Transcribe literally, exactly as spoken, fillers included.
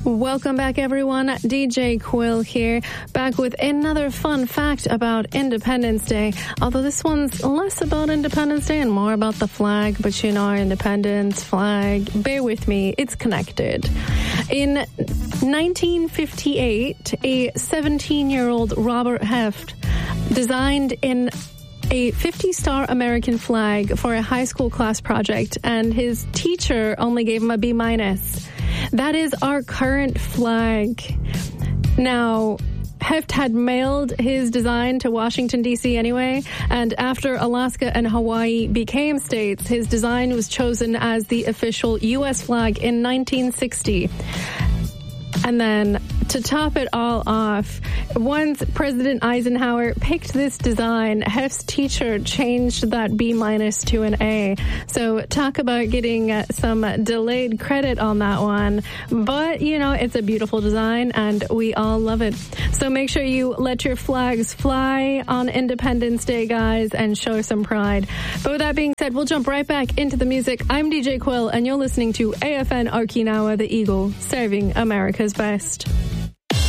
Welcome back, everyone. D J Quill here, back with another fun fact about Independence Day. Although this one's less about Independence Day and more about the flag, but you know, our independence flag, bear with me, it's connected. In nineteen fifty-eight, a seventeen-year-old Robert Heft designed in a fifty-star American flag for a high school class project, and his teacher only gave him a B minus. That is our current flag. Now, Heft had mailed his design to Washington, D C anyway, and after Alaska and Hawaii became states, his design was chosen as the official U S flag in nineteen sixty. And then, to top it all off, once President Eisenhower picked this design, Heft's teacher changed that B minus to an A. So talk about getting uh, some delayed credit on that one. But, you know, it's a beautiful design and we all love it. So make sure you let your flags fly on Independence Day, guys, and show some pride. But with that being said, we'll jump right back into the music. I'm D J Quill and you're listening to A F N Okinawa, the Eagle, serving America's best.